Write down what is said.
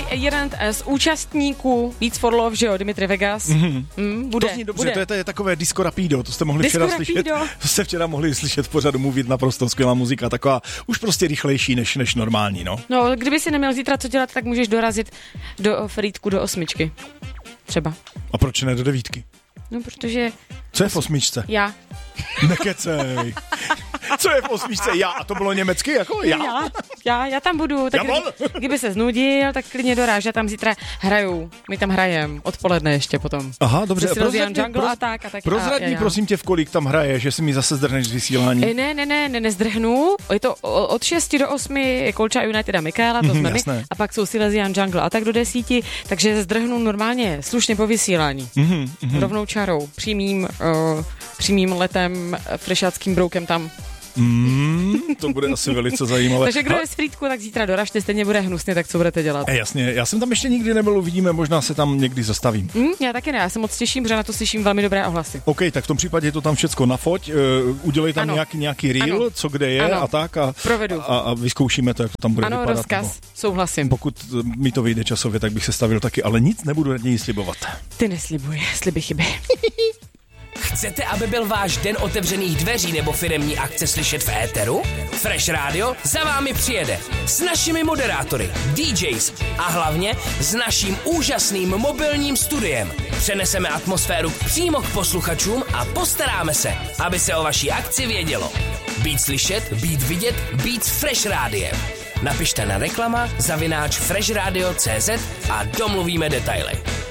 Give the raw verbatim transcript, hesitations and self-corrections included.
jeden z účastníků Beats for Love, že jo, Dimitri Vegas. Mm-hmm. Mm, bude, to zní dobře, bude. to je, to je takové disco rapido, to jste mohli Disco včera rapido. slyšet. To jste včera mohli slyšet v pořadu Mluvit, naprosto skvělá muzika, taková už prostě rychlejší než, než normální, no. No, kdyby si neměl zítra co dělat, tak můžeš dorazit do Frýdku do osmičky. Třeba. A proč ne do devítky? No, protože... Co je v osmičce? Já. Nekecej. Co je v osmičce? Já. A to bylo německy? Jako já? Já, já, já tam budu. Tak Jawohl. kdyby, kdyby se znudil, tak klidně doráž. Já tam zítra hraju. My tam hrajem. Odpoledne ještě potom. Aha, dobře. Se Silvian Jungle a tak. A tak Prozrad mi prosím tě, v kolik tam hraje, že si mi zase zdrhneš z vysílání. E, ne, ne, ne, ne, nezdrhnu. Je to od šesti do osmi Kolča United a Michaela, to jsme mm, my. A pak jsou Silvian Jungle a tak do desíti. Takže zdrhnu normálně slušně po vysílání. Mm, mm. Rovnou čarou. Přímým, uh, přímým letem, frešáckým broukem tam. Mm, to bude asi velice zajímavé. Takže kdo je z Frýdku, tak zítra doražte, stejně bude hnusně, tak co budete dělat? E, jasně, já jsem tam ještě nikdy nebyl, uvidíme, možná se tam někdy zastavím. Mm, já taky ne, já se moc těším, protože na to slyším velmi dobré ohlasy. OK, tak v tom případě je to tam všecko na foť, uh, udělej tam nějaký, nějaký reel, ano. Co kde je ano. A tak a, a, a vyzkoušíme to, jak to tam bude ano, vypadat. rozkaz, nebo, souhlasím. Pokud mi to vyjde časově, tak bych se stavil taky, ale nic nebudu raději slibovat. Ty neslibuj, sliby chyby. Chcete, aby byl váš den otevřených dveří nebo firemní akce slyšet v éteru? Fresh Radio za vámi přijede s našimi moderátory, D Js a hlavně s naším úžasným mobilním studiem. Přeneseme atmosféru přímo k posluchačům a postaráme se, aby se o vaší akci vědělo. Být slyšet, být vidět, být s Fresh Rádiem. Napište na reklama zavináč freshradio tečka cz a domluvíme detaily.